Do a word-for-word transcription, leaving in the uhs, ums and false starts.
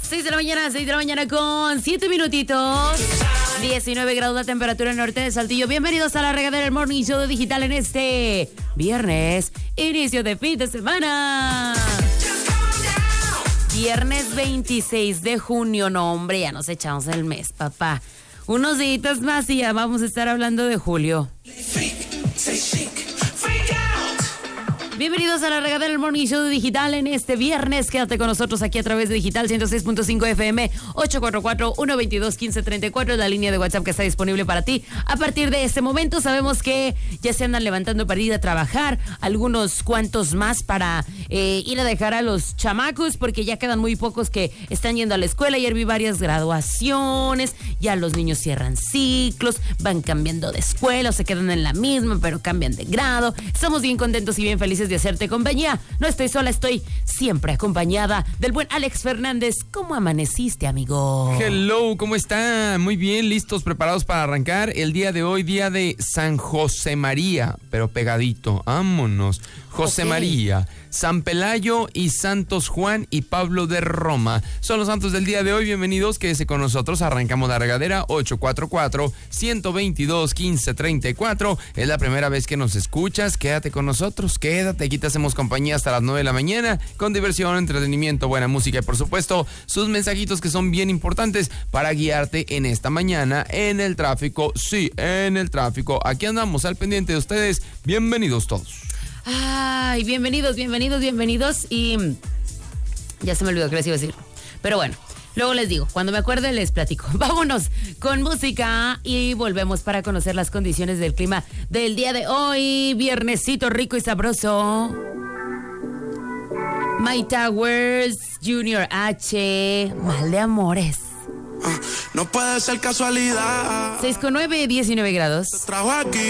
seis de la mañana, seis de la mañana con siete minutitos. diecinueve grados la temperatura en el norte de Saltillo. Bienvenidos a la regadera del Morning Show de Digital en este viernes, inicio de fin de semana. Viernes veintiséis de junio. No, hombre, ya nos echamos el mes, papá. Unos días más y ya vamos a estar hablando de julio. Bienvenidos a la regadera del Morning Show de Digital en este viernes. Quédate con nosotros aquí a través de Digital ciento seis punto cinco F M, ocho cuatro cuatro, uno dos dos, uno cinco tres cuatro, la línea de WhatsApp que está disponible para ti. A partir de este momento sabemos que ya se andan levantando para ir a trabajar, algunos cuantos más para eh, ir a dejar a los chamacos, porque ya quedan muy pocos que están yendo a la escuela. Ayer vi varias graduaciones, ya los niños cierran ciclos, van cambiando de escuela o se quedan en la misma, pero cambian de grado. Estamos bien contentos y bien felices de hacerte compañía. No estoy sola, estoy siempre acompañada del buen Alex Fernández. ¿Cómo amaneciste, amigo? Hello, ¿cómo está? Muy bien, listos, preparados para arrancar el día de hoy, día de San José María, pero pegadito, vámonos. José okay. María, San Pelayo y Santos Juan y Pablo de Roma. Son los santos del día de hoy. Bienvenidos, quédese con nosotros. Arrancamos la regadera ocho cuatro cuatro, uno dos dos, uno cinco tres cuatro. Es la primera vez que nos escuchas. Quédate con nosotros, quédate. Aquí te hacemos compañía hasta las nueve de la mañana con diversión, entretenimiento, buena música y por supuesto sus mensajitos que son bien importantes para guiarte en esta mañana en el tráfico. Sí, en el tráfico. Aquí andamos al pendiente de ustedes. Bienvenidos todos. Ay, bienvenidos, bienvenidos, bienvenidos. Y ya se me olvidó qué les iba a decir. Pero bueno, luego les digo, cuando me acuerde les platico. Vámonos con música y volvemos para conocer las condiciones del clima del día de hoy. Viernesito rico y sabroso. My Towers, Junior H, Mal de Amores. No puede ser casualidad. seis con nueve, diecinueve grados. Trabajo aquí.